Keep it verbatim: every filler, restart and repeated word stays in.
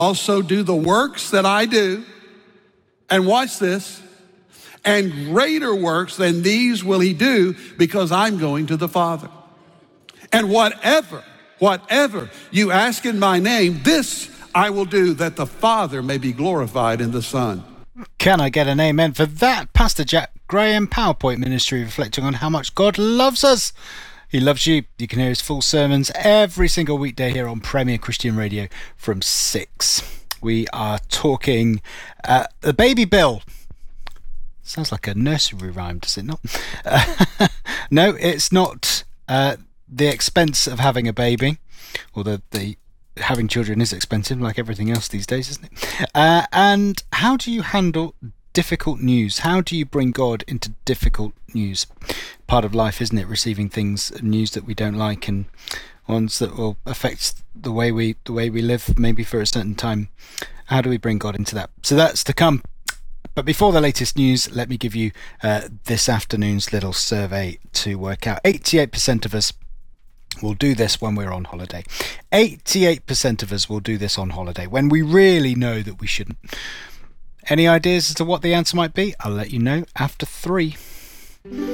also do the works that I do. And watch this. And greater works than these will he do, because I'm going to the Father. And whatever, whatever you ask in my name, this I will do, that the Father may be glorified in the Son. Can I get an amen for that? Pastor Jack Graham, PowerPoint Ministry, reflecting on how much God loves us. He loves you. You can hear his full sermons every single weekday here on Premier Christian Radio from six. We are talking uh, the baby bill. Sounds like a nursery rhyme, does it not? Uh, no, it's not uh, the expense of having a baby, or the, the having children is expensive, like everything else these days, isn't it? Uh, and how do you handle difficult news? How do you bring God into difficult news? Part of life, isn't it? Receiving things, news that we don't like, and ones that will affect the way we the way we live, maybe for a certain time. How do we bring God into that? So that's to come. But before the latest news, let me give you uh, this afternoon's little survey to work out. eighty-eight percent of us will do this when we're on holiday. eighty-eight percent of us will do this on holiday, when we really know that we shouldn't. Any ideas as to what the answer might be? I'll let you know after three.